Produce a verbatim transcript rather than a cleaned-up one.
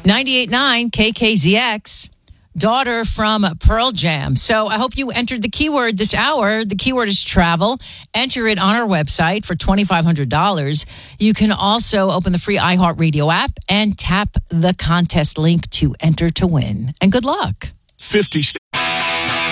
ninety-eight point nine K K Z X, daughter from Pearl Jam. So I hope you entered the keyword this hour. The keyword is travel. Enter it on our website for twenty-five hundred dollars. You can also open the free iHeartRadio app and tap the contest link to enter to win. And good luck. fifty